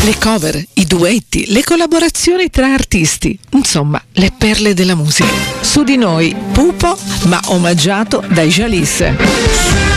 Le cover, i duetti, le collaborazioni tra artisti, insomma, le perle della musica. Su di noi, Pupo, ma omaggiato dai Jalis.